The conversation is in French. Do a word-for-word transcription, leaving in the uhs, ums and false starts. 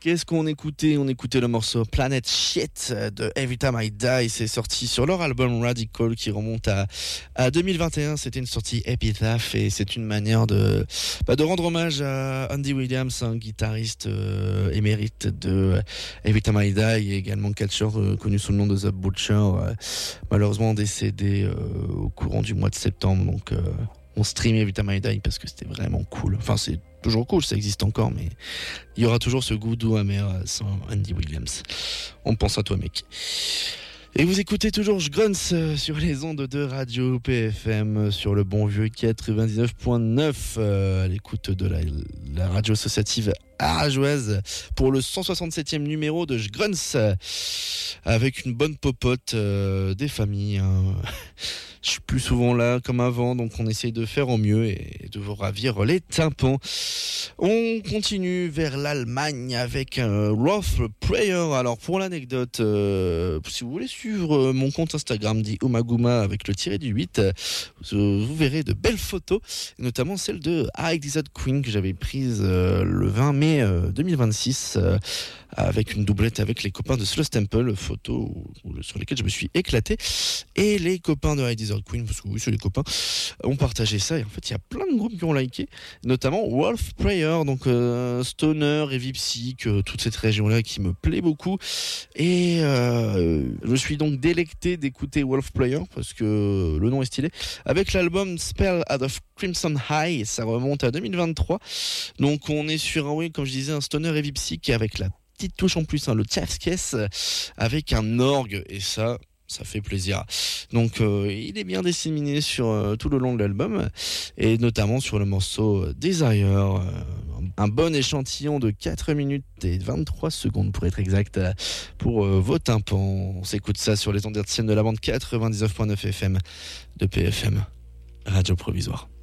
Qu'est-ce qu'on écoutait? On écoutait le morceau Planet Shit de Every Time I Die. C'est sorti sur leur album Radical qui remonte à, à deux mille vingt et un. C'était une sortie Epitaph et c'est une manière de, bah, de rendre hommage à Andy Williams, un guitariste euh, émérite de Every Time I Die et également catcheur euh, connu sous le nom de The Butcher, euh, malheureusement décédé euh, au courant du mois de septembre. Donc euh, on streamait Every Time I Die parce que c'était vraiment cool. Enfin, c'est toujours cool, ça existe encore, mais il y aura toujours ce goût doux amer sans Andy Williams. On pense à toi, mec. Et vous écoutez toujours Jgrunts sur les ondes de Radio P F M, sur le bon vieux quatre-vingt-dix-neuf point neuf, euh, à l'écoute de la, la radio associative arageoise pour le cent soixante-septième numéro de Jgrunts, avec une bonne popote euh, des familles. Hein. Je suis plus souvent là comme avant, donc on essaye de faire au mieux et de vous ravir les tympans. On continue vers l'Allemagne avec un Rough Prayer. Alors pour l'anecdote, euh, si vous voulez suivre mon compte Instagram dit Umaguma avec le tiré du huit, vous, vous verrez de belles photos, notamment celle de I Desert Queen que j'avais prise euh, le vingt mai euh, deux mille vingt-six euh, avec une doublette avec les copains de Slow Temple, photos sur lesquelles je me suis éclaté. Et les copains de I Desert Queen, parce que oui, c'est les copains, ont partagé ça. Et en fait, il y a plein de groupes qui ont liké, notamment Wolf Prayer, donc euh, Stoner et Vipsic, euh, toute cette région-là qui me plaît beaucoup. Et euh, je suis donc délecté d'écouter Wolf Prayer parce que le nom est stylé. Avec l'album Spell Out of Crimson High, ça remonte à deux mille vingt-trois. Donc on est sur un, oui, comme je disais, un Stoner et Vipsic avec la petite touche en plus, hein, le Tchafskes, avec un orgue, et ça, ça fait plaisir. Donc euh, il est bien disséminé sur euh, tout le long de l'album, et notamment sur le morceau Desire, euh, un bon échantillon de quatre minutes et vingt-trois secondes pour être exact, pour euh, vos tympans. On s'écoute ça sur les ondes hertziennes de la bande quatre-vingt-dix-neuf point neuf F M de P F M, Radio Provisoire.